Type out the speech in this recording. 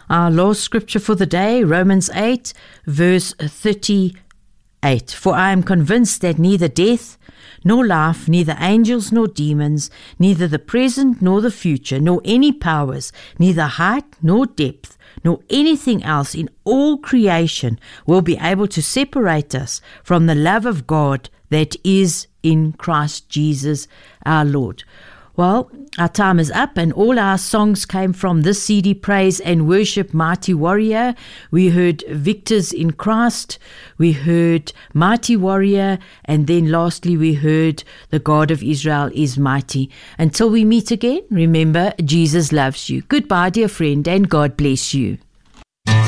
Our last scripture for the day, Romans 8, verse 38. For I am convinced that neither death nor life, neither angels nor demons, neither the present nor the future, nor any powers, neither height nor depth, nor anything else in all creation will be able to separate us from the love of God that is in Christ Jesus our Lord. Well, our time is up, and all our songs came from this CD, Praise and Worship, Mighty Warrior. We heard Victors in Christ, we heard Mighty Warrior, and then lastly we heard The God of Israel is Mighty. Until we meet again, remember, Jesus loves you. Goodbye, dear friend, and God bless you.